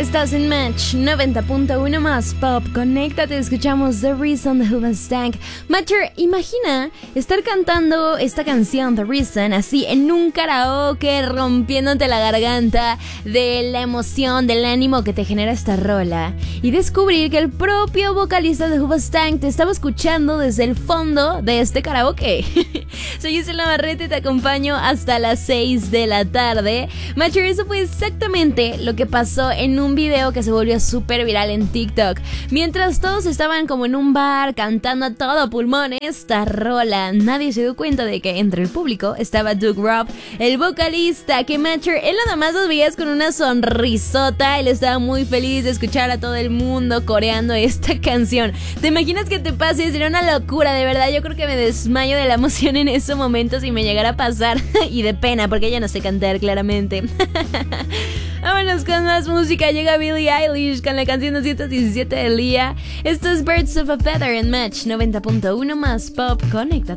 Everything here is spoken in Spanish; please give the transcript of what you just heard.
Estás en Match 90.1 más Pop. Conéctate, escuchamos The Reason de Hoobastank. Matcher, imagina estar cantando esta canción The Reason así en un karaoke, rompiéndote la garganta de la emoción, del ánimo que te genera esta rola, y descubrir que el propio vocalista de Hoobastank te estaba escuchando desde el fondo de este karaoke. Soy Gisela Navarrete y te acompaño hasta las 6 de la tarde. Matcher, eso fue exactamente lo que pasó en un video que se volvió súper viral en TikTok. Mientras todos estaban como en un bar cantando a todo pulmón esta rola, nadie se dio cuenta de que entre el público estaba Doug Robb, el vocalista, que Matcher, él nada más los veías con una sonrisota. Él estaba muy feliz de escuchar a todo el mundo coreando esta canción. ¿Te imaginas que te pase? Sería una locura, de verdad. Yo creo que me desmayo de la emoción en esos momentos si me llegara a pasar. Y de pena, porque ya no sé cantar, claramente. Vámonos con más música. Llega Billie Eilish con la canción 217 del día. Esto es Birds of a Feather en Match 90.1 más Pop. Conéctate.